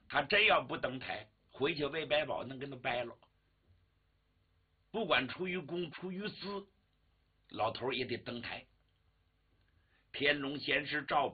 他真要不登台，回去韦百宝能跟他掰了。不管出于公出于私，老头也得登台。天龙仙师赵